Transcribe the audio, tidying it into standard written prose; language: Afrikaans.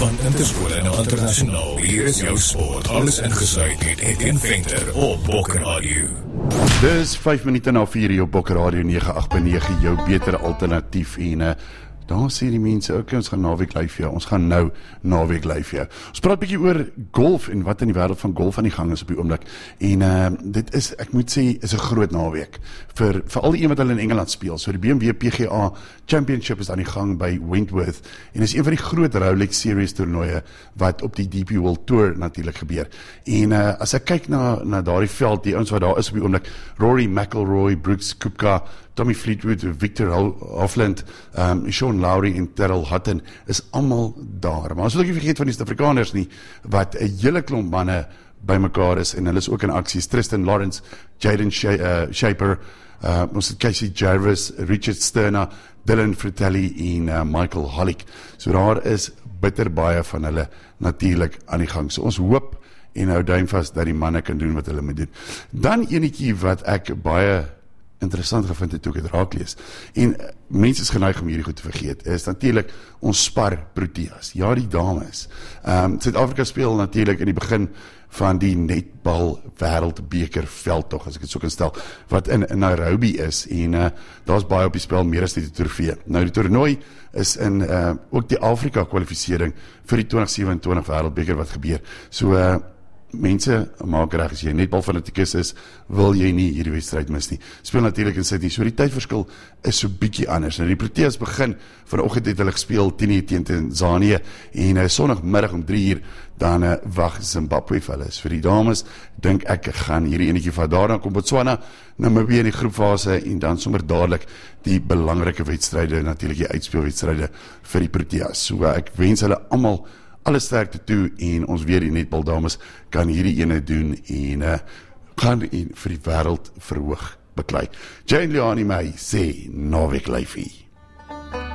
Van Interskole na internasionaal, hier is jou sport. Alles ingesluit met Etienne Venter op Bokker Radio. Dis 5 minute na 4 op Bokker Radio 98.9, jou betere alternatief en daar sê die mense, ok, ons gaan naweek live jou, ons gaan nou naweek live jou. Ons praat bietjie oor golf en wat in die wêreld van golf aan die gang is op die oomblik. En dit is, ek moet sê, is 'n groot naweek vir al die wat hulle in Engeland speel. So die BMW PGA Championship is aan die gang by Wentworth en is een van die groot Rolex Series toernooie wat op die DP World Tour natuurlik gebeur. En as ek kyk na daardie veld, die ouens wat daar is op die oomblik, Rory McIlroy, Brooks Koepka, Tommy Fleetwood, Victor Hovland, Sean Lowry en Terrell Hutton is almal daar. Maar ons wil ook nie vergeet van die Suid-Afrikaners nie, wat 'n hele klomp manne bymekaar is en hulle is ook in aksies. Tristan Lawrence, Jaden Shaper, ons het Casey Jarvis, Richard Sterner, Dylan Fratelli en Michael Hollick. So daar is bitter baie van hulle natuurlik aan die gang. So ons hoop en hou duim vas dat die manne kan doen wat hulle moet doen. Dan enetjie wat ek baie interessant gevind het toe ek het raak lees. En mense is geneig om hierdie goed te vergeet, is natuurlik ons spar Proteas. Ja, die dames. Suid-Afrika speel natuurlik in die begin van die netbal wêreldbeker veldtog, as ek dit so kan stel, wat in Nairobi is, en daar's baie op die spel, meer as net die trofee. Nou, die toernooi is in ook die Afrika kwalifisering vir die 2027 wêreldbeker wat gebeur. So, mense, maak reg, as jy netbalfanatikus is, wil jy nie hierdie wedstryd mis nie. Speel natuurlik in Sydney, so die tydverskil is so bietjie anders. Nou die Proteas begin, vanoggend het hulle gespeel 10:00 teen Tanzanië, en Sondagmiddag om 3:00, dan wag Zimbabwe vir hulle. Vir die dames, dink ek gaan hierdie enetjie van daar, dan kom Botswana, Namibië in die groepfase, en dan sommer dadelik die belangrike wedstryde, natuurlik die uitspeelwedstryde vir die Proteas. So ek wens hulle almal alle sterkte toe, en ons weer die netbaldames kan hierdie ene doen en gaan vir die wêreld verhoog beklei. Jane Leoni my sê naweek lyfie.